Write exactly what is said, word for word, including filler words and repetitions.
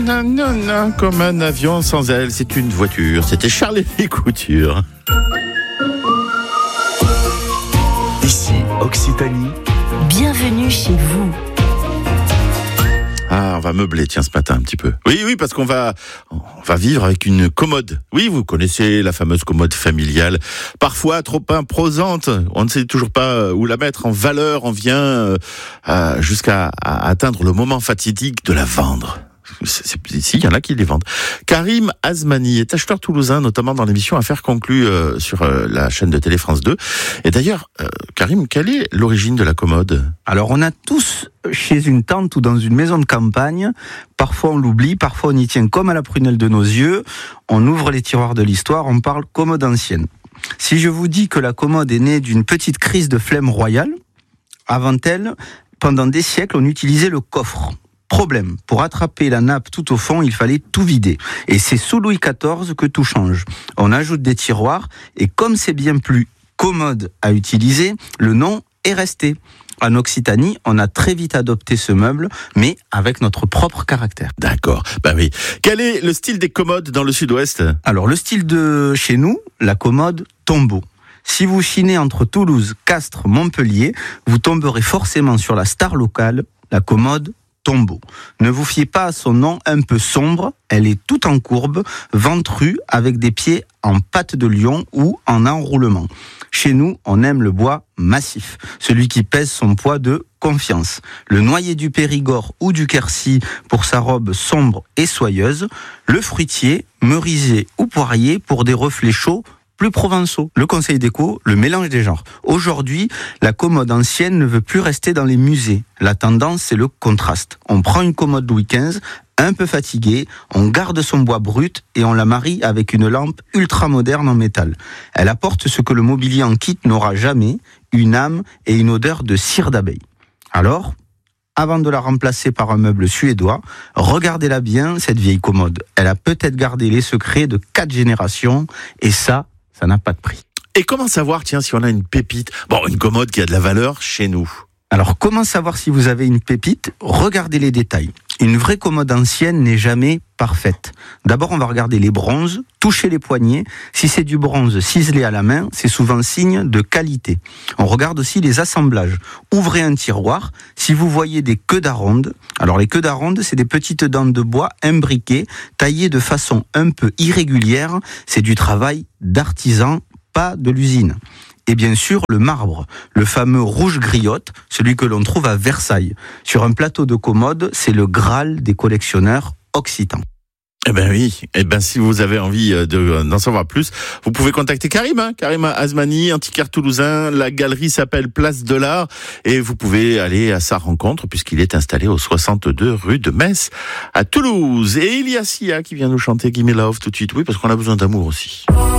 Non, non, non, comme un avion sans aile, c'est une voiture. C'était Charles et Couture. Ici, Occitanie. Bienvenue chez vous. Ah, on va meubler, tiens, ce matin un petit peu. Oui, oui, parce qu'on va, on va vivre avec une commode. Oui, vous connaissez la fameuse commode familiale. Parfois trop imposante. On ne sait toujours pas où la mettre en valeur. On vient euh, euh, jusqu'à à atteindre le moment fatidique de la vendre. C'est, si, il y en a qui les vendent. Karim Azmani est acheteur toulousain, notamment dans l'émission Affaires conclues euh, sur euh, la chaîne de Télé France deux. Et d'ailleurs, euh, Karim, quelle est l'origine de la commode ? Alors, on a tous chez une tante ou dans une maison de campagne, parfois on l'oublie, parfois on y tient comme à la prunelle de nos yeux, on ouvre les tiroirs de l'histoire, on parle commode ancienne. Si je vous dis que la commode est née d'une petite crise de flemme royale, avant elle, pendant des siècles, on utilisait le coffre. Problème, pour attraper la nappe tout au fond, il fallait tout vider. Et c'est sous Louis quatorze que tout change. On ajoute des tiroirs, et comme c'est bien plus commode à utiliser, le nom est resté. En Occitanie, on a très vite adopté ce meuble, mais avec notre propre caractère. D'accord, bah oui. Quel est le style des commodes dans le sud-ouest ? Alors, le style de chez nous, la commode tombeau. Si vous chinez entre Toulouse, Castres, Montpellier, vous tomberez forcément sur la star locale, la commode tombeau. Ne vous fiez pas à son nom un peu sombre, elle est toute en courbe, ventrue, avec des pieds en pattes de lion ou en enroulement. Chez nous, on aime le bois massif, celui qui pèse son poids de confiance. Le noyer du Périgord ou du Quercy pour sa robe sombre et soyeuse, le fruitier, merisier ou poirier pour des reflets chauds plus provençaux. Le Conseil déco, le mélange des genres. Aujourd'hui, la commode ancienne ne veut plus rester dans les musées. La tendance, c'est le contraste. On prend une commode Louis quinze, un peu fatiguée, on garde son bois brut et on la marie avec une lampe ultra moderne en métal. Elle apporte ce que le mobilier en kit n'aura jamais, une âme et une odeur de cire d'abeille. Alors, avant de la remplacer par un meuble suédois, regardez-la bien, cette vieille commode. Elle a peut-être gardé les secrets de quatre générations et ça, ça n'a pas de prix. Et comment savoir, tiens, si on a une pépite ? Bon, une commode qui a de la valeur chez nous. Alors, comment savoir si vous avez une pépite ? Regardez les détails. Une vraie commode ancienne n'est jamais parfaite. D'abord, on va regarder les bronzes, toucher les poignets. Si c'est du bronze ciselé à la main, c'est souvent signe de qualité. On regarde aussi les assemblages. Ouvrez un tiroir. Si vous voyez des queues d'aronde, alors les queues d'aronde, c'est des petites dents de bois imbriquées, taillées de façon un peu irrégulière. C'est du travail d'artisan, pas de l'usine. Et bien sûr, le marbre, le fameux rouge griotte, celui que l'on trouve à Versailles. Sur un plateau de commode, c'est le Graal des collectionneurs occitans. Eh ben oui, eh ben si vous avez envie de, d'en savoir plus, vous pouvez contacter Karim, hein, Karim Azmani, antiquaire toulousain. La galerie s'appelle Place de l'Art et vous pouvez aller à sa rencontre puisqu'il est installé au soixante-deux rue de Metz à Toulouse. Et il y a Sia qui vient nous chanter Gimme Love tout de suite, oui, parce qu'on a besoin d'amour aussi.